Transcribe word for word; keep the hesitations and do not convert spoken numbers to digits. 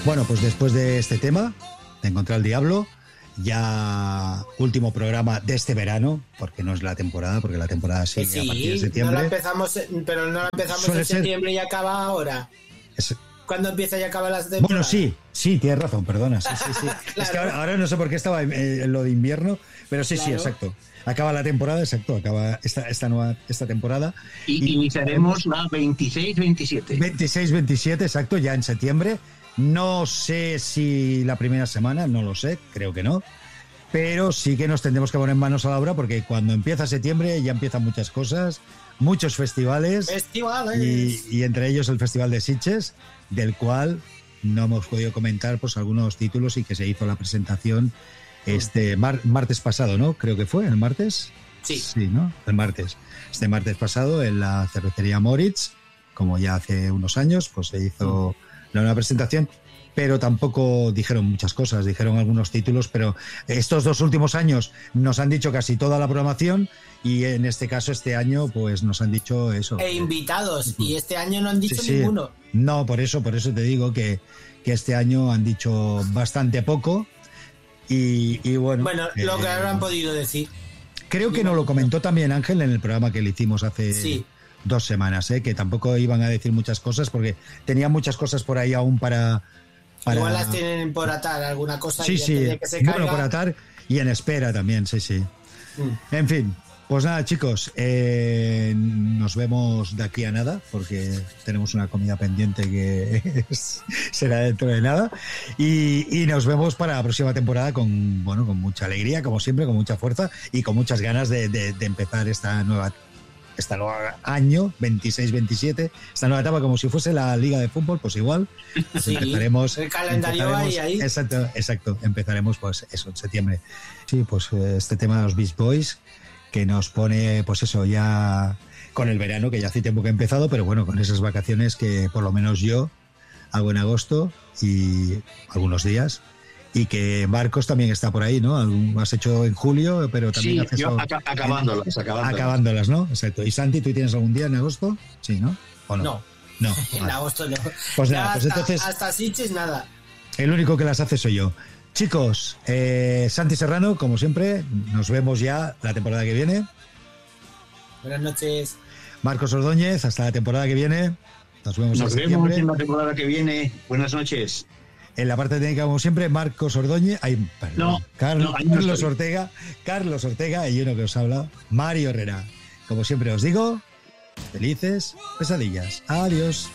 Bueno, pues después de este tema, de Encontrar al Diablo, ya último programa de este verano, porque no es la temporada, porque la temporada sigue sí, a partir de septiembre. No la empezamos, pero no la empezamos Suele en ser... septiembre y acaba ahora. Es... ¿Cuándo empieza y acaba la temporada? Bueno, sí, sí, tienes razón, perdona. Sí, sí, sí. Claro. Es que ahora, ahora no sé por qué estaba en, en lo de invierno, pero sí, claro. sí, exacto. Acaba la temporada, exacto, acaba esta, esta nueva esta temporada. Y, y iniciaremos la veintiséis veintisiete. veintiséis veintisiete, exacto, ya en septiembre. No sé si la primera semana, no lo sé, creo que no. Pero sí que nos tendremos que poner manos a la obra porque cuando empieza septiembre ya empiezan muchas cosas, muchos festivales. Festivales. Y, y entre ellos el Festival de Sitges, del cual no hemos podido comentar pues algunos títulos y que se hizo la presentación este mar, martes pasado, ¿no? Creo que fue, ¿el martes? Sí. Sí, ¿no? El martes. Este martes pasado en la cervecería Moritz, como ya hace unos años, pues se hizo la nueva presentación. Pero tampoco dijeron muchas cosas, dijeron algunos títulos, pero estos dos últimos años nos han dicho casi toda la programación y en este caso este año pues nos han dicho eso. E invitados, y este año no han dicho sí, sí. ninguno. No, por eso, por eso te digo que, que este año han dicho bastante poco y, y bueno... Bueno, eh, lo que habrán podido decir. Creo que nos lo comentó también Ángel en el programa que le hicimos hace... Sí. Dos semanas, ¿eh? Que tampoco iban a decir muchas cosas porque tenían muchas cosas por ahí aún para... Para... Igual las tienen por atar, alguna cosa. Sí, y sí, de que se caiga... bueno, por atar y en espera también, sí, sí. Mm. En fin, pues nada, chicos, eh, nos vemos de aquí a nada, porque tenemos una comida pendiente que es, será dentro de nada. Y, y nos vemos para la próxima temporada con, bueno, con mucha alegría, como siempre, con mucha fuerza y con muchas ganas de, de, de empezar esta nueva Este nuevo año, veintiséis veintisiete, esta nueva etapa, como si fuese la Liga de Fútbol, pues igual. Pues sí, empezaremos. El calendario ahí, ahí. Exacto, exacto. Empezaremos, pues eso, en septiembre. Sí, pues este tema de los Beach Boys, que nos pone, pues eso, ya con el verano, que ya hace tiempo que ha empezado, pero bueno, con esas vacaciones que por lo menos yo hago en agosto y algunos días. Y que Marcos también está por ahí, ¿no? Has hecho en julio, pero también sí, haces... yo ac- acabándolas, acabándolas. Acabándolas, ¿no? Exacto. ¿Y Santi, tú tienes algún día en agosto? Sí, ¿no? ¿O no? No. No. En vale. agosto no. Pues nada, pues hasta, entonces... Hasta Sitges, nada. El único que las hace soy yo. Chicos, eh, Santi Serrano, como siempre, nos vemos ya la temporada que viene. Buenas noches. Marcos Ordóñez, hasta la temporada que viene. Nos vemos Nos en vemos septiembre. en la temporada que viene. Buenas noches. En la parte técnica, como siempre, Marcos Ordóñez, ay, perdón, no, Carlos, no, Carlos Ortega, Carlos Ortega y uno que os habla, Mario Herrera. Como siempre os digo, felices pesadillas. Adiós.